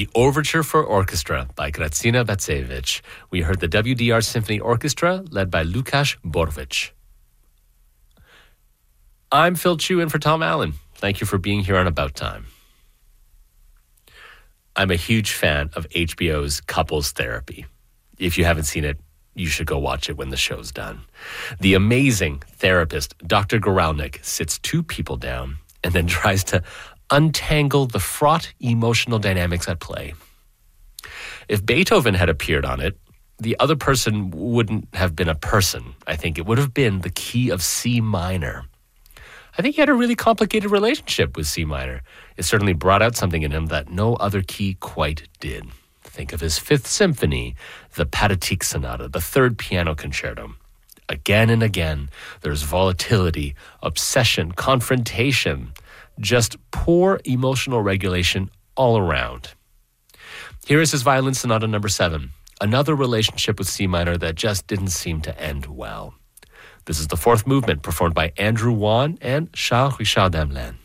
The Overture for Orchestra by Grazina Batsevich. We heard the WDR Symphony Orchestra led by Lukasz Borowicz. I'm Phil Chu in for Tom Allen. Thank you for being here on About Time. I'm a huge fan of HBO's Couples Therapy. If you haven't seen it, you should go watch it when the show's done. The amazing therapist, Dr. Goralnik, sits two people down and then tries to untangle the fraught emotional dynamics at play. If Beethoven had appeared on it, the other person wouldn't have been a person. I think it would have been the key of C minor. I think he had a really complicated relationship with C minor. It certainly brought out something in him that no other key quite did. Think of his Fifth Symphony, the Pathetique Sonata, the Third Piano Concerto. Again and again, there's volatility, obsession, confrontation, just poor emotional regulation all around. Here is his Violin Sonata number 7, another relationship with C minor that just didn't seem to end well. This is the fourth movement performed by Andrew Wan and Charles Richard Hamelin.